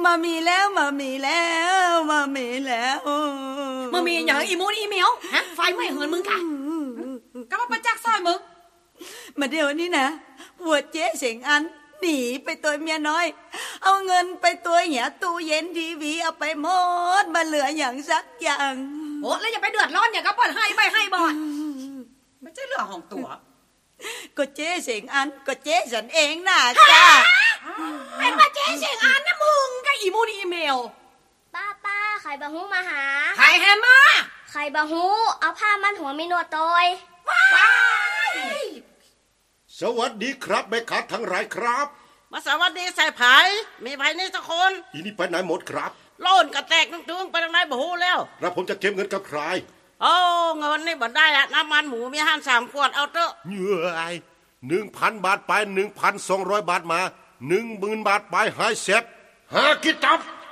มามีแล้วมามีแล้วมามีแล้วมามีอย่างอีมูนอีเหมียวฮะไฟไหม้เหินมึงกะก็มาประจักษ์ซอยมึงมาเดี๋ยวนี้นะผัวเจ๊เสียงอันหนีไปตัวเมียน้อยเอาเงินไปตัวเหี่ยตู้เย็นทีวีเอาไปหมดมาเหลืออย่างสักอย่างโอ้แล้วอย่าไปเดือดร้อนอย่างก็เปิดให้ไม่ให้บ่อยไม่ใช่เรื่องของตัวก็เจ๊เสียงอันก็เจ๊ฉันเองน่ะจ้าเป็นว่าเจ๊เสียงอันนะมึงกับอีมูนอีเมลป้าไข่บะฮูมาหาไข่แฮมมาไข่บะฮูเอาผ้ามันหัวมีหนวดตอยสวัสดีครับแม่ค้าทั้งหลายครับมาสวัสดีใส่ไผ่มีไผ่นี่สักคนอีนี่ไปไหนหมดครับโล่นกระแตกตึงไปทางไหนบ่ฮู้แล้วแล้วผมจะเก็บเงินกับใครโอ้เงินนี่บ่ได้อะน้ำมันหมูมี3 ขวดเอาเถอะเหนื่อย 1,000 บาทไป 1,200 บาทมา 10,000 บาทไปหายเสร็จหากิตับ